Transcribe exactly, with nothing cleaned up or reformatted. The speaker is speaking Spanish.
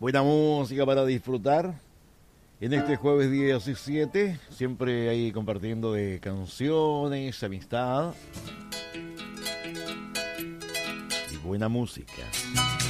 Buena música para disfrutar en este jueves diecisiete, siempre ahí compartiendo de canciones, amistad y buena música.